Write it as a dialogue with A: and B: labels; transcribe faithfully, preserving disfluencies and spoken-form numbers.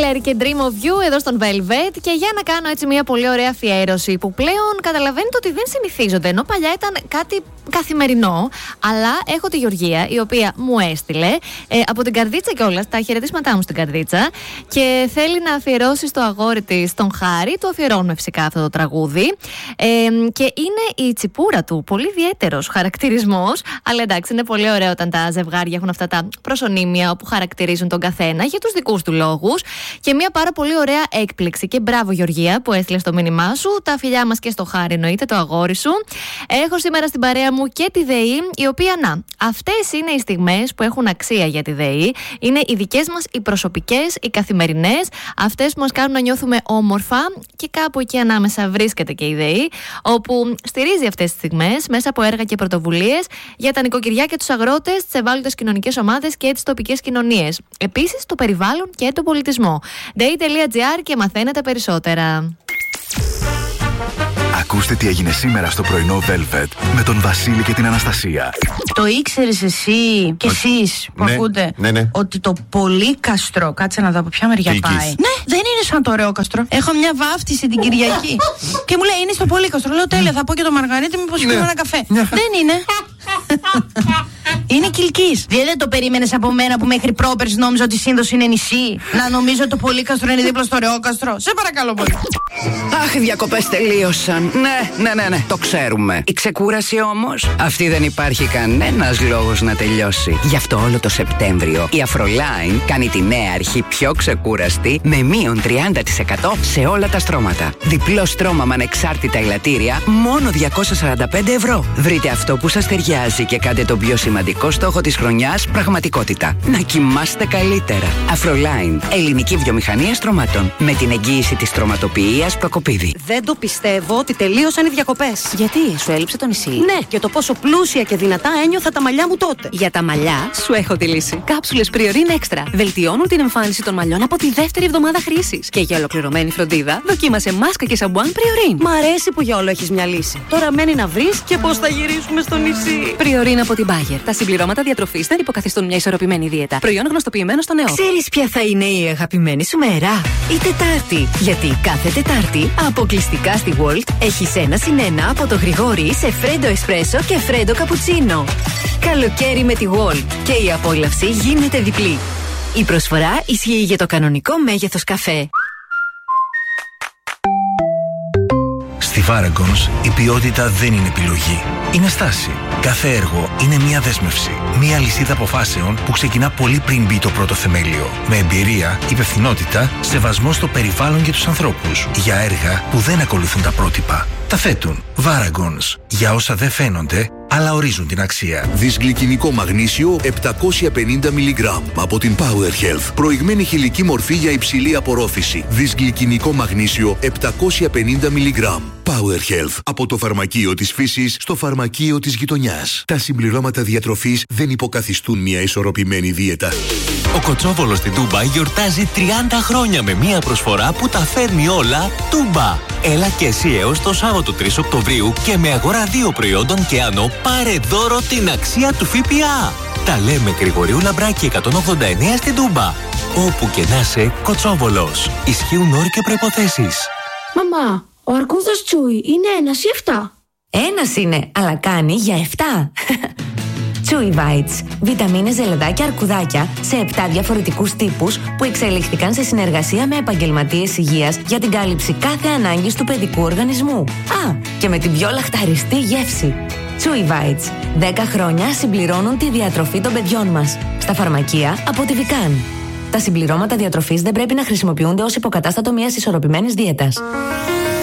A: Thriller και Dream of You εδώ στον Velvet. Και για να κάνω έτσι μια πολύ ωραία αφιέρωση που πλέον καταλαβαίνετε ότι δεν συνηθίζονται. Ενώ παλιά ήταν κάτι καθημερινό. Αλλά έχω τη Γεωργία, η οποία μου έστειλε ε, από την καρδίτσα κιόλας, τα χαιρετίσματά μου στην καρδίτσα. Και θέλει να αφιερώσει στο αγόρι της τον Χάρη. Του αφιερώνουμε φυσικά αυτό το τραγούδι. Ε, και είναι η τσιπούρα του. Πολύ ιδιαίτερος χαρακτηρισμός. Αλλά εντάξει, είναι πολύ ωραίο όταν τα ζευγάρια έχουν αυτά τα προσωνύμια που χαρακτηρίζουν τον καθένα για τους δικούς του λόγους. Και μια πάρα πολύ ωραία έκπληξη. Και μπράβο, Γεωργία, που έστειλε το μήνυμά σου. Τα φιλιά μας και στο Χάρη, εννοείται, το αγόρι σου. Έχω σήμερα στην παρέα μου και τη ΔΕΗ, η οποία, να, αυτές είναι οι στιγμές που έχουν αξία για τη ΔΕΗ. Είναι οι δικές μας, οι προσωπικές, οι καθημερινές, αυτές που μας κάνουν να νιώθουμε όμορφα. Και κάπου εκεί ανάμεσα βρίσκεται και η ΔΕΗ, όπου στηρίζει αυτές τις στιγμές μέσα από έργα και πρωτοβουλίες για τα νοικοκυριά και τους αγρότες, τις ευάλωτες κοινωνικές ομάδες και τις τοπικές κοινωνίες. Επίσης, το περιβάλλον και τον πολιτισμό. ΔΕΗ τελεία τζι άρ και μαθαίνετε περισσότερα.
B: Ακούστε τι έγινε σήμερα στο πρωινό Velvet με τον Βασίλη και την Αναστασία.
C: Το ήξερες εσύ και εσείς που
D: ναι,
C: ακούτε
D: ναι, ναι.
C: ότι το πολύκαστρο, κάτσε να δω από ποια μεριά
D: Κυλκής.
C: πάει. Ναι, δεν είναι σαν το ωραιόκαστρο. Έχω μια βάφτιση την Κυριακή και μου λέει είναι στο πολύκαστρο. Λέω τέλεια, θα πω και το Μαργαρίτη, μήπως ναι. Ένα καφέ. Ναι. Δεν είναι. Είναι Κυλκής. Δεν το περίμενες από μένα που μέχρι πρόπερς νόμιζα ότι η Σύνδος είναι νησί. Να νομίζω ότι το πολύκαστρο είναι δίπλα στο ωραιόκαστρο. Σε παρακαλώ πολύ.
E: Αχ, οι διακοπές τελείωσαν. Ναι, ναι, ναι, ναι, το ξέρουμε. Η ξεκούραση όμως, αυτή δεν υπάρχει κανένας λόγος να τελειώσει. Γι' αυτό όλο το Σεπτέμβριο η Afroline κάνει τη νέα αρχή πιο ξεκούραστη με μείον τριάντα τοις εκατό σε όλα τα στρώματα. Διπλό στρώμα με ανεξάρτητα ελαττήρια, μόνο διακόσια σαράντα πέντε ευρώ. Βρείτε αυτό που σας ταιριάζει και κάντε τον πιο σημαντικό στόχο της χρονιάς πραγματικότητα. Να κοιμάστε καλύτερα. Afroline, ελληνική βιομηχανία στρωμάτων. Με την εγγύηση της στρωματοποιίας Προκοπίδη.
F: Δεν το πιστεύω ότι τελείωσαν οι διακοπές.
G: Γιατί, σου έλειψε το νησί?
F: Ναι, και το πόσο πλούσια και δυνατά ένιωθα τα μαλλιά μου τότε.
G: Για τα μαλλιά, σου έχω τη λύση. Κάψουλες Priorin Extra. Βελτιώνουν την εμφάνιση των μαλλιών από τη δεύτερη εβδομάδα χρήσης. Και για ολοκληρωμένη φροντίδα, δοκίμασε μάσκα και σαμπουάν Priorin.
F: Μ' αρέσει που για όλο έχεις μια λύση. Τώρα μένει να βρεις και πώς θα γυρίσουμε στο νησί.
G: Priorin από την Bayer. Τα συμπληρώματα διατροφής δεν υποκαθιστούν μια ισορροπημένη δίαιτα. Προϊόν γνωστοποιημένο στο νεό.
H: Ξέρεις ποια θα είναι η αγαπημένη σου μέρα? Η Τετάρτη. Γιατί κάθε Τετάρτη, αποκλειστικά στη Walt, έχεις ένα συν ένα από το Γρηγόρι σε φρέντο εσπρέσο και φρέντο καπουτσίνο. Καλοκαίρι με τη Walt και η απόλαυση γίνεται διπλή. Η προσφορά ισχύει για το κανονικό μέγεθος καφέ.
I: Στη Varagons η ποιότητα δεν είναι επιλογή. Είναι στάση. Κάθε έργο είναι μια δέσμευση. Μια λυσίδα αποφάσεων που ξεκινά πολύ πριν μπει το πρώτο θεμέλιο. Με εμπειρία, υπευθυνότητα, σεβασμό στο περιβάλλον και τους ανθρώπους. Για έργα που δεν ακολουθούν τα πρότυπα. Τα θέτουν. Varagons. Για όσα δεν φαίνονται, αλλά ορίζουν την αξία.
J: Δυσγλυκινικό μαγνήσιο επτακόσια πενήντα μιλιγκράμμ από την Power Health. Προηγμένη χηλική μορφή για υψηλή απορρόφηση. Δυσγλυκινικό μαγνήσιο επτακόσια πενήντα μιλιγκράμμ. Power Health. Από το φαρμακείο της φύσης στο φαρμακείο της γειτονιάς. Τα συμπληρώματα διατροφής δεν υποκαθιστούν μια ισορροπημένη δίαιτα.
K: Ο Κοτσόβολος στην Τούμπα γιορτάζει τριάντα χρόνια με μια προσφορά που τα φέρνει όλα Τούμπα. Έλα και εσύ έως το Σάββατο τρεις Οκτωβρίου και με αγορά δύο προϊόντων και άνω πάρε δώρο την αξία του ΦΠΑ. Τα λέμε Γρηγορίου Λαμπράκη εκατόν ογδόντα εννέα στην Τούμπα. Όπου και να είσαι, Κοτσόβολος. Ισχύουν όροι και προϋποθέσεις.
L: Μαμά, ο αρκούδας Τσούι είναι ένας ή εφτά?
H: Ένας είναι, αλλά κάνει για εφτά. Chewy Bites. Βιταμίνες, ζελεδάκια, αρκουδάκια σε επτά διαφορετικούς τύπους που εξελίχθηκαν σε συνεργασία με επαγγελματίες υγείας για την κάλυψη κάθε ανάγκης του παιδικού οργανισμού. Α, και με την πιο λαχταριστή γεύση. Chewy Bites. δέκα χρόνια συμπληρώνουν τη διατροφή των παιδιών μας. Στα φαρμακεία από τη Vican. Τα συμπληρώματα διατροφής δεν πρέπει να χρησιμοποιούνται ως υποκατάστατο μιας ισορροπημένης δίαιτας.